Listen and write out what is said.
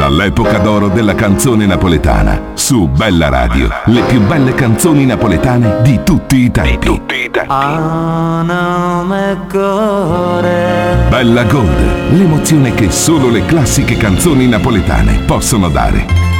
dall'epoca d'oro della canzone napoletana. Su Bella Radio, le più belle canzoni napoletane di tutti i tempi. Bella Gold, l'emozione che solo le classiche canzoni napoletane possono dare.